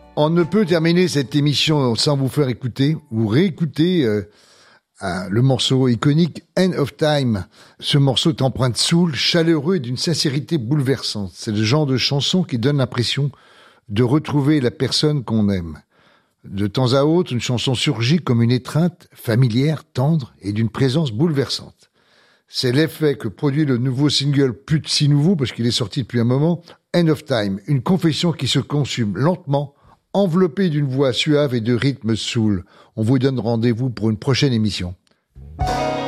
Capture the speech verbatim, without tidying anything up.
On ne peut terminer cette émission sans vous faire écouter ou réécouter euh, euh, le morceau iconique End of Time. Ce morceau est empreint de soul, chaleureux et d'une sincérité bouleversante. C'est le genre de chanson qui donne l'impression de retrouver la personne qu'on aime. De temps à autre, une chanson surgit comme une étreinte familière, tendre et d'une présence bouleversante. C'est l'effet que produit le nouveau single, plus de si nouveau parce qu'il est sorti depuis un moment, End of Time, une confession qui se consume lentement, enveloppée d'une voix suave et de rythme soul. On vous donne rendez-vous pour une prochaine émission.